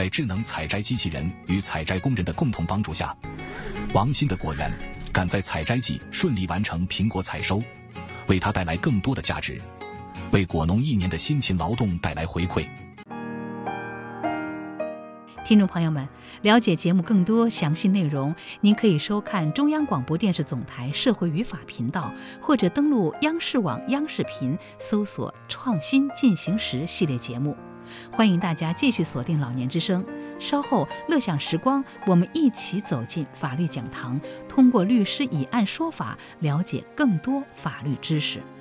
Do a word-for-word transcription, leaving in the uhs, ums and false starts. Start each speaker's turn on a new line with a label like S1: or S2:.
S1: 在智能采摘机器人与采摘工人的共同帮助下，王鑫的果园赶在采摘季顺利完成苹果采收，为他带来更多的价值，为果农一年的辛勤劳动带来回馈。
S2: 听众朋友们，了解节目更多详细内容，您可以收看中央广播电视总台社会与法频道，或者登录央视网央视频，搜索创新进行时系列节目。欢迎大家继续锁定老年之声，稍后乐享时光，我们一起走进法律讲堂，通过律师以案说法，了解更多法律知识。